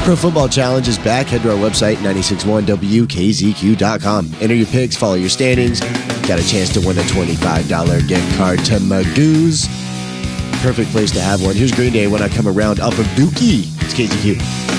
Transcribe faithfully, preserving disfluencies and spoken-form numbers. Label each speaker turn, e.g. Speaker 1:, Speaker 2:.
Speaker 1: Pro Football Challenge is back. Head to our website, nine six one W K Z Q dot com. Enter your picks, follow your standings. Got a chance to win a twenty-five dollars gift card to Magoo's. Perfect place to have one. Here's Green Day When I Come Around off of Dookie. It's K Z Q.